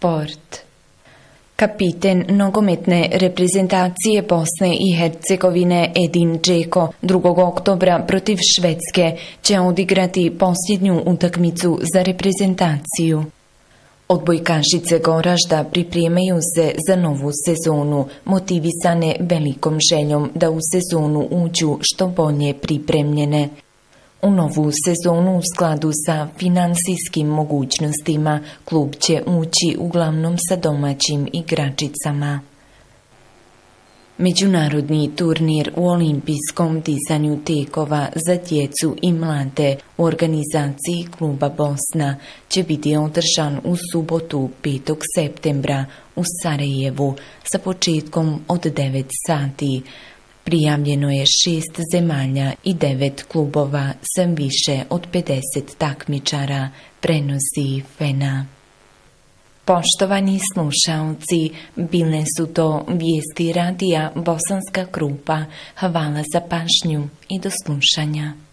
Sport. Kapiten nogometne reprezentacije Bosne i Hercegovine Edin Džeko 2. oktobra protiv Švedske će odigrati posljednju utakmicu za reprezentaciju. Odbojkašice Goražda pripremaju se za novu sezonu, motivisane velikom željom da u sezonu uđu što bolje pripremljene. U novu sezonu u skladu sa finansijskim mogućnostima klub će ući uglavnom sa domaćim igračicama. Međunarodni turnir u olimpijskom dizanju tekova za djecu i mlade u organizaciji Kluba Bosna će biti održan u subotu 5. septembra u Sarajevu sa početkom od 9 sati. Prijavljeno je 6 zemalja i 9 klubova sa više od 50 takmičara, prenosi FENA. Poštovani slušaoci, bile su to vijesti radija Bosanska Krupa. Hvala za pažnju i do slušanja.